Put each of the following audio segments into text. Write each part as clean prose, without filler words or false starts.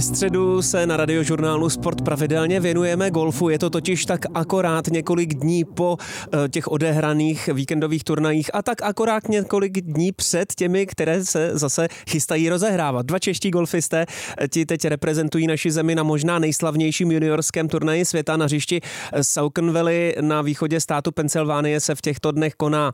Ve středu se na Radiožurnálu Sport pravidelně věnujeme golfu. Je to totiž tak akorát několik dní po těch odehraných víkendových turnajích a tak akorát několik dní před těmi, které se zase chystají rozehrávat. Dva čeští golfisté, ti teď reprezentují naši zemi na možná nejslavnějším juniorském turnaji světa. Na hřišti Saucon Valley na východě státu Pensylvánie se v těchto dnech koná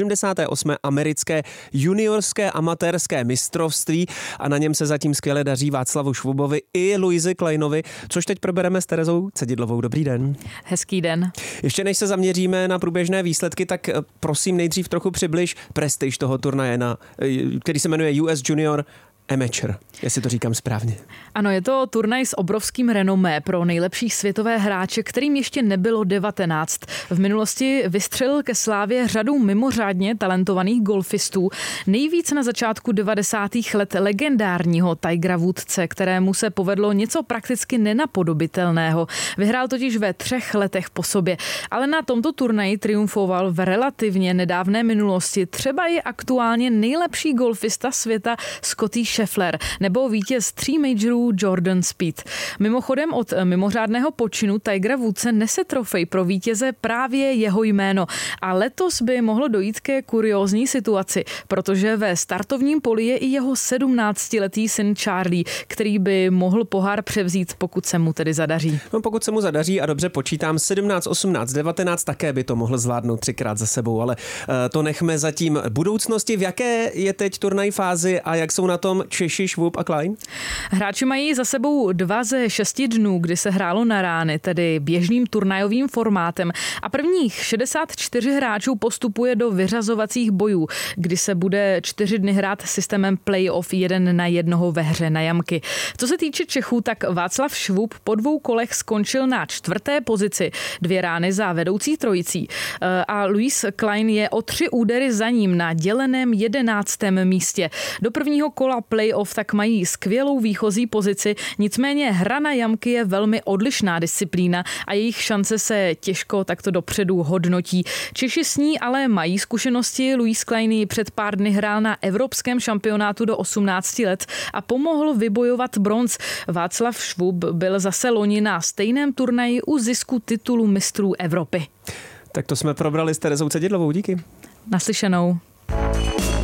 78. americké juniorské amatérské mistrovství a na něm se zatím skvěle daří Václavu Švubovi i Louisi Kleinovi, což teď probereme s Terezou Cedidlovou. Dobrý den. Hezký den. Ještě než se zaměříme na průběžné výsledky, tak prosím nejdřív trochu přibliž prestiž toho turnaje, který se jmenuje US Junior Amateur, jestli to říkám správně. Ano, je to turnaj s obrovským renomé pro nejlepší světové hráče, kterým ještě nebylo 19. V minulosti vystřelil ke slávě řadu mimořádně talentovaných golfistů. Nejvíc na začátku 90. let legendárního Tigera Woodse, kterému se povedlo něco prakticky nenapodobitelného. Vyhrál totiž ve 3 letech po sobě. Ale na tomto turnaji triumfoval v relativně nedávné minulosti třeba i aktuálně nejlepší golfista světa Scotty Scheffler nebo vítěz 3 majorů Jordan Spieth. Mimochodem od mimořádného počinu Tigera Woodse nese trofej pro vítěze právě jeho jméno. A letos by mohlo dojít ke kuriózní situaci, protože ve startovním poli je i jeho 17-letý syn Charlie, který by mohl pohár převzít, pokud se mu tedy zadaří. No, pokud se mu zadaří a dobře počítám, 17, 18, 19 také by to mohl zvládnout 3krát za sebou, ale to nechme zatím budoucnosti. V jaké je teď turnaj fázi a jak jsou na tom Češi, Švub a Klein? Hráči mají za sebou 2 ze 6 dnů, kdy se hrálo na rány, tedy běžným turnajovým formátem. A prvních 64 hráčů postupuje do vyřazovacích bojů, kdy se bude 4 dny hrát systémem playoff 1-1 ve hře na jamky. Co se týče Čechů, tak Václav Švub po 2 kolech skončil na 4. pozici, 2 rány za vedoucí trojicí. A Louis Klein je o 3 údery za ním na děleném 11. místě. Do prvního kola playoff tak mají skvělou výchozí pozici, nicméně hra na jamky je velmi odlišná disciplína a jejich šance se těžko takto dopředu hodnotí. Češi s ní ale mají zkušenosti. Louis Klein před pár dny hrál na evropském šampionátu do 18 let a pomohl vybojovat bronz. Václav Švub byl zase loni na stejném turnaji u zisku titulu mistrů Evropy. Tak to jsme probrali s Terezou Cedidlovou, díky. Naslyšenou.